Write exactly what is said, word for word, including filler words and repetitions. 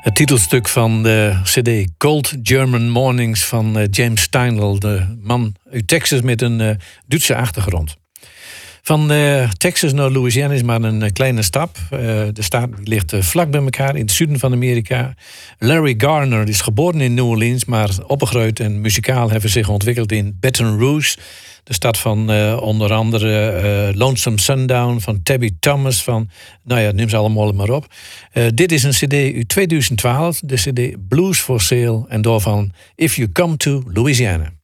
Het titelstuk van de cd Cold German Mornings van uh, James Steinle, de man uit Texas met een uh, Duitse achtergrond. Van uh, Texas naar Louisiana is maar een uh, kleine stap. Uh, de staat ligt uh, vlak bij elkaar in het zuiden van Amerika. Larry Garner is geboren in New Orleans, maar opgegroeid en muzikaal hebben zich ontwikkeld in Baton Rouge. De stad van uh, onder andere uh, Lonesome Sundown, van Tabby Thomas, van, nou ja, neem ze allemaal maar op. Uh, dit is een cd uit tweeduizend twaalf, de cd Blues for Sale, en daarvan If You Come to Louisiana.